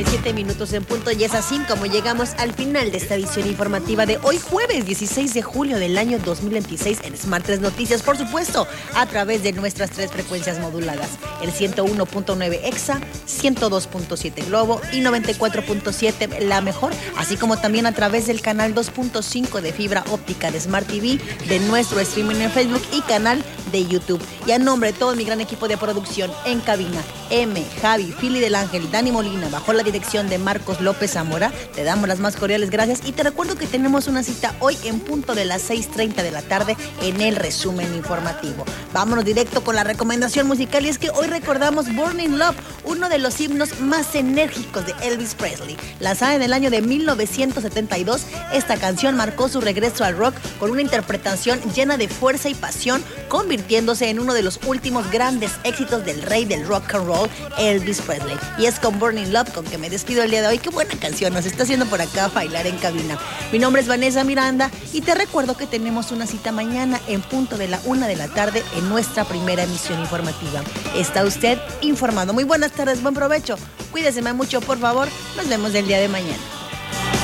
7 minutos en punto, y es así como llegamos al final de esta edición informativa de hoy jueves 16 de julio del año 2026 en Smart 3 Noticias, por supuesto, a través de nuestras 3 frecuencias moduladas, el 101.9 EXA, 102.7 Globo y 94.7 La Mejor, así como también a través del canal 2.5 de fibra óptica de Smart TV, de nuestro streaming en Facebook y canal de YouTube. Y a nombre de todo mi gran equipo de producción en cabina, Javi, Fili del Ángel, Dani Molina, bajo la dirección de Marcos López Zamora, te damos las más cordiales gracias y te recuerdo que tenemos una cita hoy en punto de las 6:30 de la tarde en el resumen informativo. Vámonos directo con la recomendación musical, y es que hoy recordamos Burning Love, uno de los himnos más enérgicos de Elvis Presley. Lanzada en el año de 1972, esta canción marcó su regreso al rock con una interpretación llena de fuerza y pasión, convirtiéndose en uno de los últimos grandes éxitos del rey del rock and roll, Elvis Presley. Y es con Burning Love con que me despido el día de hoy. Qué buena canción nos está haciendo por acá bailar en cabina. Mi nombre es Vanessa Miranda y te recuerdo que tenemos una cita mañana en punto de la 1 de la tarde en nuestra primera emisión informativa. Está usted informado. Muy buenas tardes, buen provecho. Cuídese mucho, por favor. Nos vemos el día de mañana.